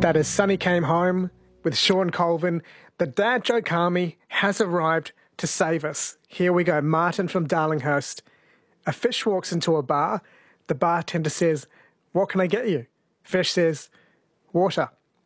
That is Sonny Came Home with Sean Colvin. The Dad Joke Army has arrived to save us. Here we go. Martin from Darlinghurst. A fish walks into a bar. The bartender says, "What can I get you?" Fish says, "Water."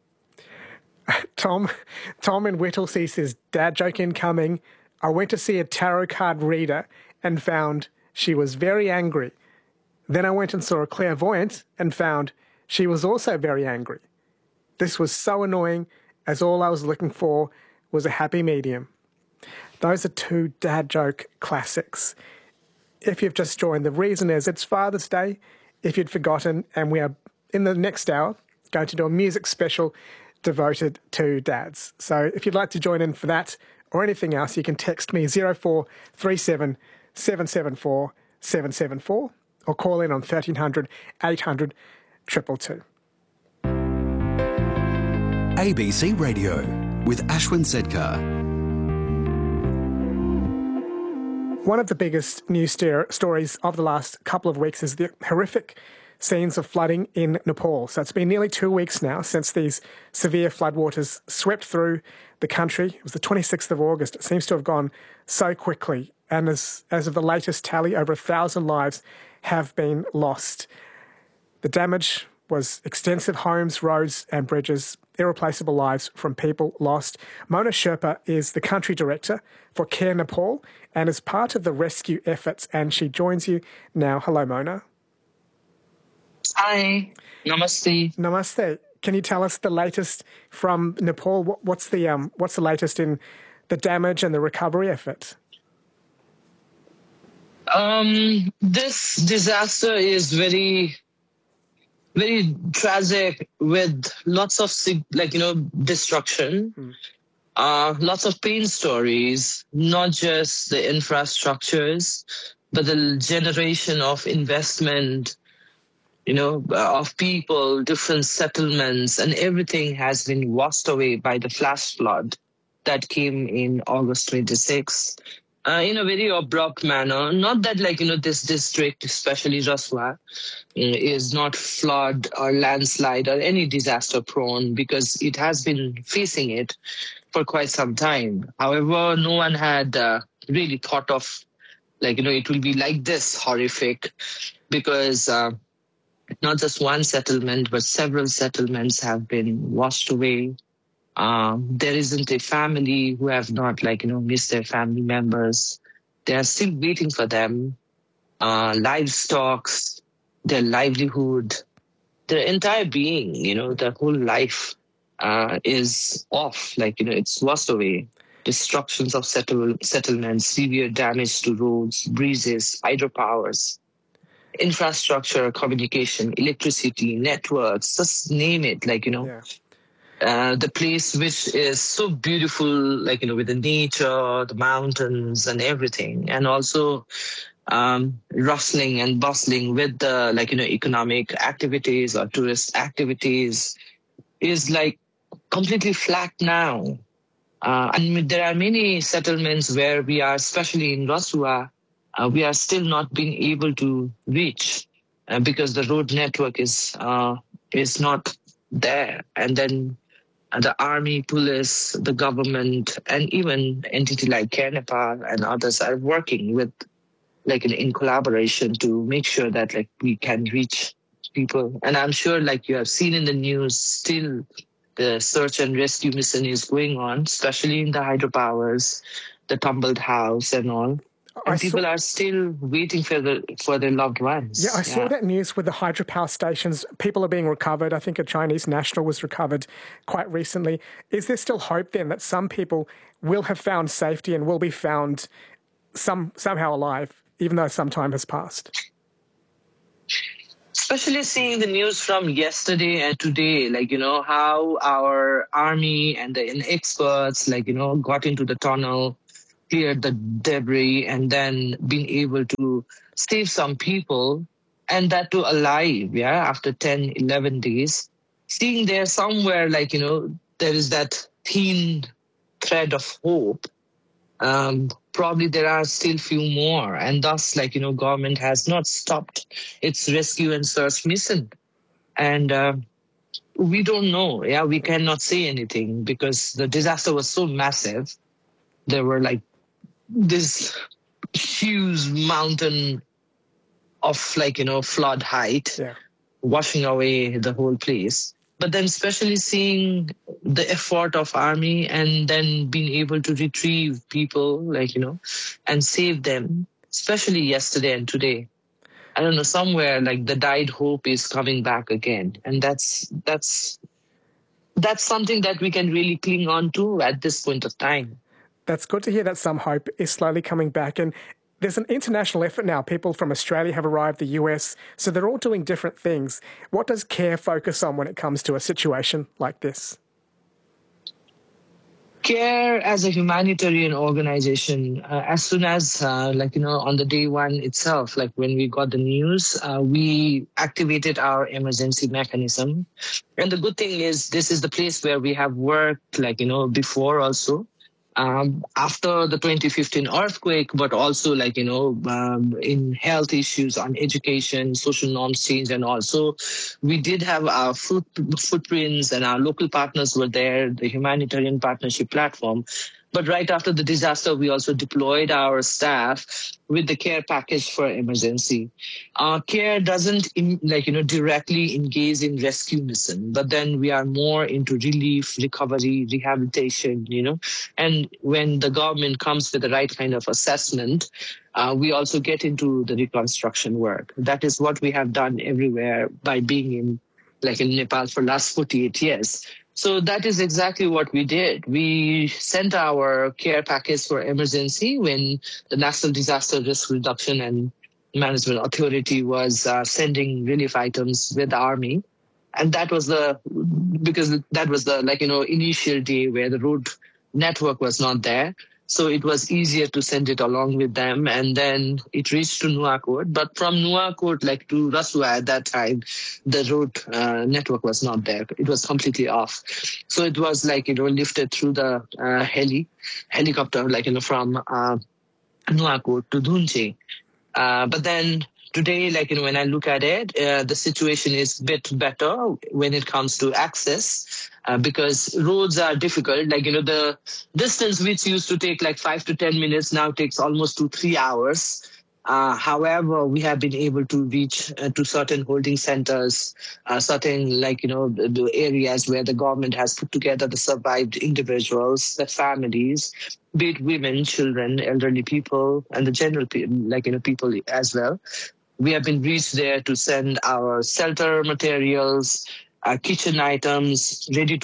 Tom in Whittlesea says, "Dad joke incoming. I went to see a tarot card reader and found she was very angry. Then I went and saw a clairvoyant and found she was also very angry. This was so annoying, as all I was looking for was a happy medium." Those are two dad joke classics. If you've just joined, the reason is it's Father's Day. If you'd forgotten, and we are in the next hour going to do a music special devoted to dads. So if you'd like to join in for that or anything else, you can text me 0437 774 774 or call in on 1300 800 222. ABC Radio with Ashwin Sedkar. One of the biggest news stories of the last couple of weeks is the horrific scenes of flooding in Nepal. So it's been nearly 2 weeks now since these severe floodwaters swept through the country. It was the 26th of August. It seems to have gone so quickly. And as of the latest tally, over 1,000 lives have been lost. The damage was extensive: homes, roads and bridges, irreplaceable lives from people lost. Mona Sherpa is the country director for Care Nepal and is part of the rescue efforts, and she joins you now. Hello, Mona. Hi. Namaste. Namaste. Can you tell us the latest from Nepal? What's the latest in the damage and the recovery effort? This disaster is very tragic, with lots of destruction, lots of pain stories, not just the infrastructures, but the generation of investment, of people, different settlements, and everything has been washed away by the flash flood that came in August 26. In a very abrupt manner. Not that this district, especially Raswa, is not flood or landslide or any disaster prone, because it has been facing it for quite some time. However, no one had really thought of it will be like this horrific, because not just one settlement, but several settlements have been washed away. There isn't a family who have not missed their family members. They are still waiting for them. Livestock, their livelihood, their entire being, their whole life is off. It's washed away. Destructions of settlements, severe damage to roads, bridges, hydropowers, infrastructure, communication, electricity, networks, just name it, Yeah. The place which is so beautiful, with the nature, the mountains and everything, and also rustling and bustling with the, economic activities or tourist activities, is completely flat now. And there are many settlements where we are, especially in Rasua, we are still not being able to reach because the road network is not there. And then the army, police, the government, and even entity like Care Nepal and others are working with, in collaboration to make sure that we can reach people. And I'm sure, you have seen in the news, still the search and rescue mission is going on, especially in the hydropowers, the tumbled house and all. And people are still waiting for their loved ones. Yeah, I saw that news with the hydropower stations. People are being recovered. I think a Chinese national was recovered quite recently. Is there still hope then that some people will have found safety and will be found somehow alive, even though some time has passed? Especially seeing the news from yesterday and today, how our army and the experts, got into the tunnel, cleared the debris, and then being able to save some people, and that too alive, after 10, 11 days. Seeing there somewhere, there is that thin thread of hope. Probably there are still few more, and thus, government has not stopped its rescue and search mission. And we don't know. Yeah, we cannot say anything because the disaster was so massive. There were like this huge mountain of like, flood height Yeah. washing away the whole place. But then especially seeing the effort of army and then being able to retrieve people and save them, especially yesterday and today. I don't know, somewhere like the died hope is coming back again. And that's something that we can really cling on to at this point of time. That's good to hear that some hope is slowly coming back. And there's an international effort now. People from Australia have arrived, the US, so they're all doing different things. What does CARE focus on when it comes to a situation like this? CARE as a humanitarian organization, as soon as, on the day one itself, like when we got the news, we activated our emergency mechanism. And the good thing is this is the place where we have worked, before also. After the 2015 earthquake, but also in health issues, on education, social norms change, and also we did have our footprints and our local partners were there, the humanitarian partnership platform. But right after the disaster, we also deployed our staff with the care package for emergency. CARE doesn't directly engage in rescue mission, but then we are more into relief, recovery, rehabilitation, and when the government comes with the right kind of assessment, we also get into the reconstruction work. That is what we have done everywhere by being in Nepal for last 48 years. So that is exactly what we did. We sent our care package for emergency when the National Disaster Risk Reduction and Management Authority was sending relief items with the army. And that was because that was the initial day where the road network was not there. So it was easier to send it along with them. And then it reached to Nuwakot. But from Nuwakot, to Rasua at that time, the road network was not there. It was completely off. So it was lifted through the helicopter, from Nuwakot to Dhunche. But then today, when I look at it, the situation is a bit better when it comes to access. Because roads are difficult. The distance which used to take 5 to 10 minutes now takes almost 2 3 hours. However, we have been able to reach to certain holding centers, certain the areas where the government has put together the survived individuals, the families, be it women, children, elderly people, and the general people as well. We have been reached there to send our shelter materials, kitchen items, ready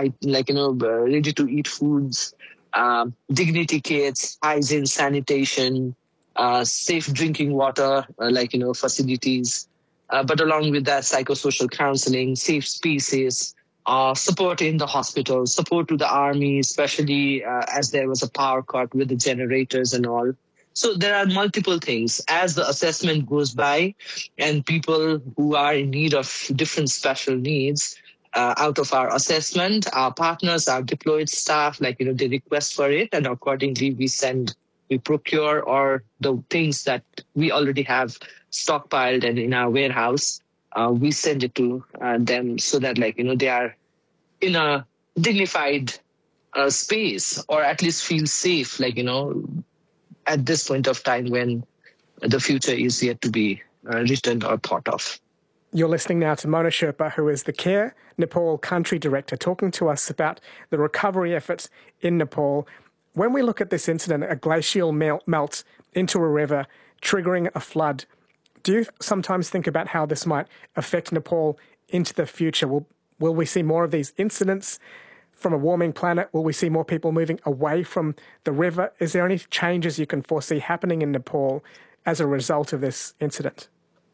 to eat foods, dignity kits, hygiene, sanitation, safe drinking water, facilities. But along with that, psychosocial counseling, safe spaces, support in the hospital, support to the army, especially as there was a power cut with the generators and all. So there are multiple things. As the assessment goes by and people who are in need of different special needs, out of our assessment, our partners, our deployed staff, they request for it, and accordingly we procure or the things that we already have stockpiled and in our warehouse, we send it to them so that they are in a dignified space or at least feel safe, at this point of time when the future is yet to be written or thought of. You're listening now to Mona Sherpa, who is the CARE Nepal Country Director, talking to us about the recovery efforts in Nepal. When we look at this incident, a glacial melt into a river, triggering a flood, do you sometimes think about how this might affect Nepal into the future? Will we see more of these incidents? From a warming planet, will we see more people moving away from the river? Is there any changes you can foresee happening in Nepal as a result of this incident?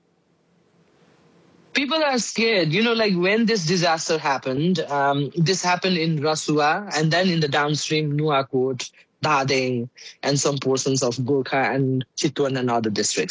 People are scared. When this disaster happened, this happened in Rasua and then in the downstream Nuwakot, Dhadeng, and some portions of Gorkha and Chitwan and other districts.